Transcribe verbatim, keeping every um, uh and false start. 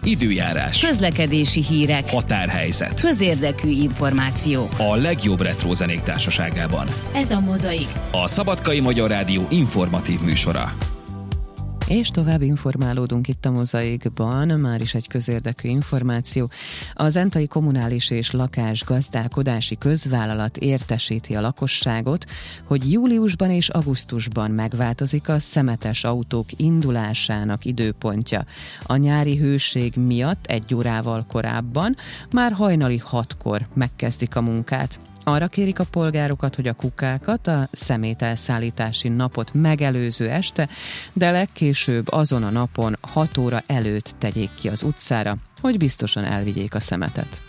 időjárás, közlekedési hírek, határhelyzet, közérdekű információ. A legjobb retro zenék társaságában. Ez a Mozaik, A Szabadkai Magyar Rádió informatív műsora. És tovább informálódunk itt a Mozaikban, már is egy közérdekű információ. A Zentai Kommunális és Lakásgazdálkodási Közvállalat értesíti a lakosságot, hogy júliusban és augusztusban megváltozik a szemetes autók indulásának időpontja. A nyári hőség miatt egy órával korábban, már hajnali hatkor megkezdik a munkát. Arra kérik a polgárokat, hogy a kukákat a szemételszállítási napot megelőző este, de legkésőbb azon a napon hat óra előtt tegyék ki az utcára, hogy biztosan elvigyék a szemetet.